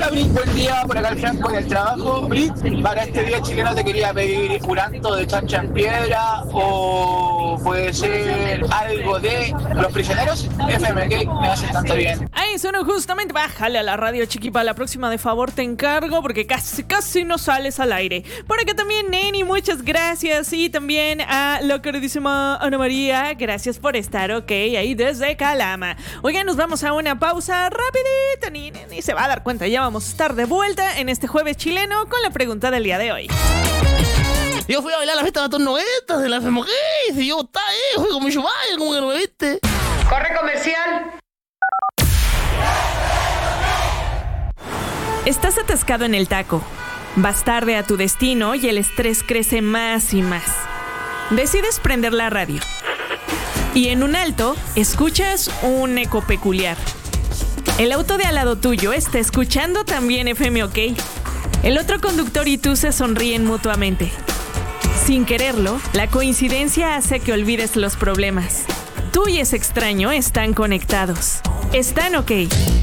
Hola, Brick, buen día. Por acá el Franco en el trabajo. Brick, para este día chileno te quería pedir curanto de chancha en piedra o puede ser algo de Los Prisioneros. FM, que me hace tanto bien. Ahí eso no, justamente. Bájale a la radio, chiqui, para la próxima de favor te encargo porque casi no sales al aire. Por acá también, Neni, muchas gracias. Y también a la queridísima Ana María, gracias por estar, ok, ahí desde Calama. Oigan, nos vamos a una pausa rapidita, ni se va a dar cuenta, ya vamos a estar de vuelta en este jueves chileno con la pregunta del día de hoy. Yo fui a bailar la fiesta de los 90 de la FMG, y yo estaba fui con mi chumaya, como que no me viste. Corre comercial. Estás atascado en el taco. Vas tarde a tu destino y el estrés crece más y más. Decides prender la radio. Y en un alto, escuchas un eco peculiar. El auto de al lado tuyo está escuchando también FM OK. El otro conductor y tú se sonríen mutuamente. Sin quererlo, la coincidencia hace que olvides los problemas. Tú y ese extraño están conectados. Están OK.